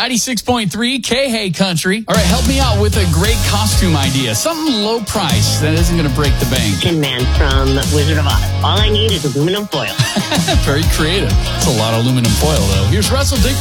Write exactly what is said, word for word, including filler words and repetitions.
ninety-six point three K-Hey Country. All right, help me out with a great costume idea. Something low price that isn't going to break the bank. Tin Man from Wizard of Oz. All I need is aluminum foil. Very creative. It's a lot of aluminum foil, though. Here's Russell Dicker.